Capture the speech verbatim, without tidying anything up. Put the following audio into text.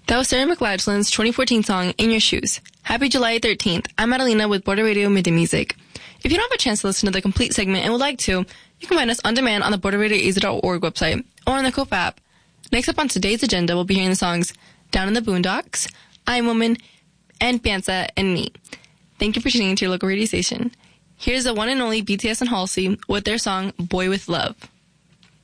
That was Sarah McLachlan's twenty fourteen song, In Your Shoes. Happy July thirteenth. I'm Adelina with Border Radio Midday Music. If you don't have a chance to listen to the complete segment and would like to, you can find us on demand on the border radio a z dot org website or on the Cope app. Next up on today's agenda, we'll be hearing the songs Down in the Boondocks, I'm Woman, and Piensa en Mí. Thank you for tuning into your local radio station. Here's the one and only B T S and Halsey with their song Boy with Love.